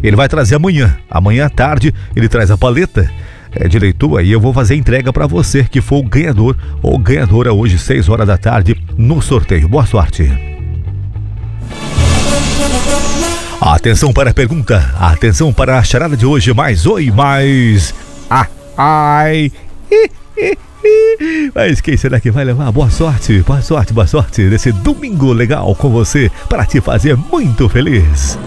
Ele vai trazer amanhã à tarde, ele traz a paleta de Leitoa e eu vou fazer a entrega para você que for o ganhador ou ganhadora hoje, 6 horas da tarde, no sorteio. Boa sorte. Atenção para a pergunta, atenção para a charada de hoje, mais Mas quem será que vai levar? Boa sorte nesse domingo legal com você, para te fazer muito feliz.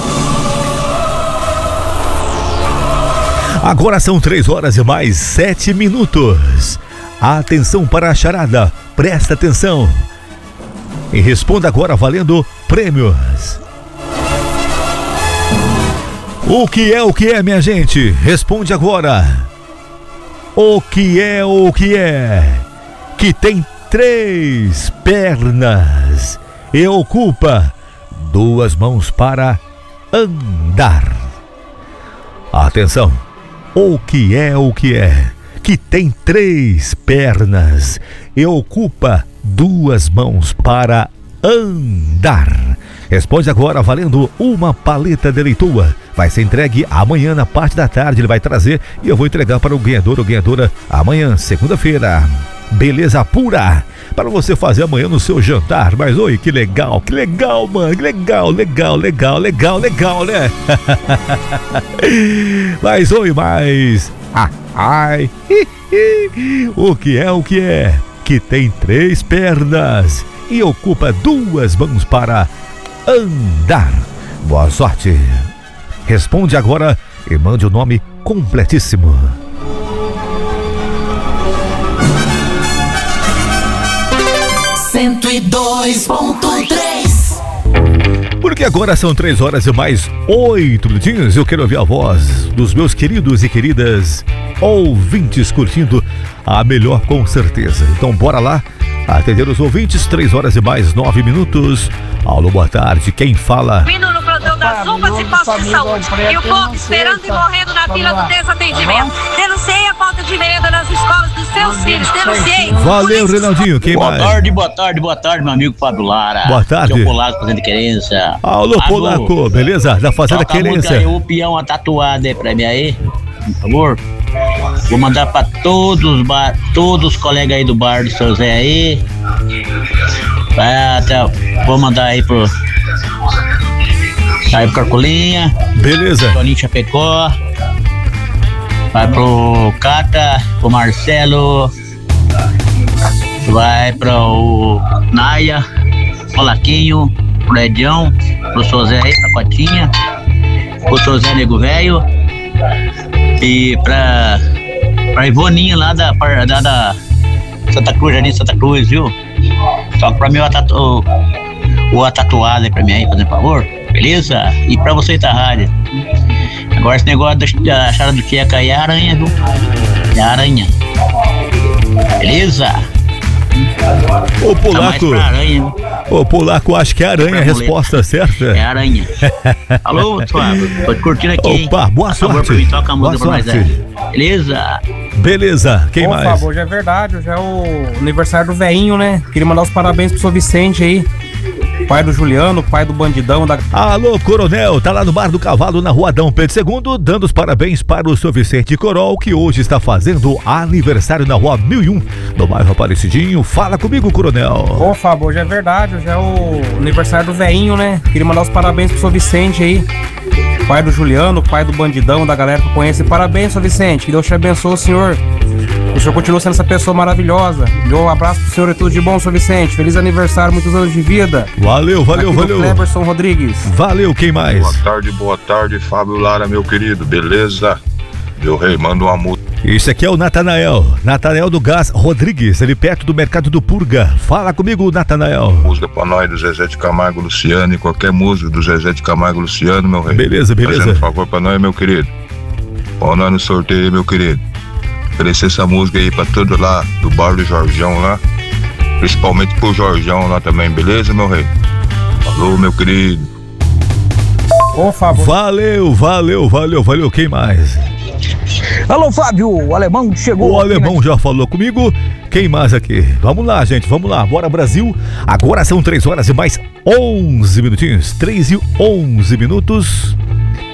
Agora são 3 horas e mais 7 minutos. Atenção para a charada, presta atenção e responda agora valendo prêmios. O que é, minha gente? Responde agora. O que é que tem 3 pernas e ocupa 2 mãos para andar? Atenção. O que é que tem 3 pernas e ocupa 2 mãos para andar? Responde agora valendo uma paleta de Leitoa. Vai ser entregue amanhã na parte da tarde, ele vai trazer e eu vou entregar para o ganhador ou ganhadora amanhã, segunda-feira. Beleza pura para você fazer amanhã no seu jantar. Mas oi, que legal, mano, que legal, né? Mas oi, o que é que tem 3 pernas e ocupa 2 mãos para andar? Boa sorte. Responde agora e mande o nome completíssimo. Porque agora são 3 horas e mais 8 minutinhos. Eu quero ouvir a voz dos meus queridos e queridas ouvintes curtindo a melhor com certeza. Então bora lá atender os ouvintes. 3 horas e mais 9 minutos. Alô, boa tarde, quem fala? Vindo no plantão das UPAs e postos de saúde. E o povo esperando e morrendo na fila do desatendimento. Denunciei a falta de merenda nas escolas dos seus filhos. Denunciei. Valeu, Renaldinho. Quem mais? Boa tarde, meu amigo Fábio Lara. Boa tarde. Aqui é o Polaco, Fazenda Querência. Alô, Polaco, beleza? Da Fazenda Querência. O peão tatuado aí pra mim aí, por favor. Vou mandar pra todos os colegas aí do bar do seu Zé aí. Vou mandar aí pro Carcolinha. Beleza. Toninho Chapecó. Vai pro Cata, pro Marcelo. Vai pro Naia, pro Laquinho, pro Edião, pro Sozé aí, pra Cotinha, pro Sozé Nego Velho. E pra Ivoninha lá da Santa Cruz, Jardim Santa Cruz, viu? Só que pra mim o tatuado aí pra mim aí, fazendo favor, beleza? E pra você da rádio. Agora esse negócio da chara do Tcheca aí é aranha, viu? É aranha. Beleza? Ô Polaco, acho que é aranha a resposta certa. É aranha. Alô, Fábio, tô te curtindo aqui. Opa, boa sorte. Mim, toca a música pra nós aí. Beleza? Beleza, quem mais? Fábio, hoje é verdade, hoje é o aniversário do veinho, né? Queria mandar os parabéns pro seu Vicente aí. Pai do Juliano, pai do Bandidão da... Alô, Coronel, tá lá no Bar do Cavalo, na Rua Dom Pedro II, dando os parabéns para o seu Vicente Corol, que hoje está fazendo aniversário na Rua 1001, no bairro Aparecidinho. Fala comigo, Coronel. Ô, Fábio, hoje é verdade, hoje é o aniversário do veinho, né? Queria mandar os parabéns pro seu Vicente aí. Pai do Juliano, pai do Bandidão, da galera que conhece. Parabéns, seu Vicente, que Deus te abençoe, senhor. O senhor continua sendo essa pessoa maravilhosa. Um abraço pro senhor e tudo de bom, seu Vicente. Feliz aniversário, muitos anos de vida. Valeu. Cleberson Rodrigues. Valeu, quem mais? Boa tarde, Fábio Lara, meu querido, beleza? Meu rei, manda uma música. Isso aqui é o Natanael do Gás Rodrigues, ali perto do Mercado do Purga. Fala comigo, Natanael. Música pra nós do Zezé de Camargo Luciano e qualquer música do Zezé de Camargo Luciano, meu rei. Beleza. Fazendo um favor pra nós, meu querido. Põe nós no sorteio, meu querido. Oferecer essa música aí pra todos lá do bar do Jorjão lá. Principalmente pro Jorjão lá também, beleza, meu rei? Falou, meu querido. Ô, Fábio. Valeu. Quem mais? Alô, Fábio, o Alemão chegou. O Alemão já falou comigo. Quem mais aqui? Vamos lá, gente, vamos lá. Bora, Brasil. Agora são 3 horas e mais 11 minutinhos. 3 e 11 minutos.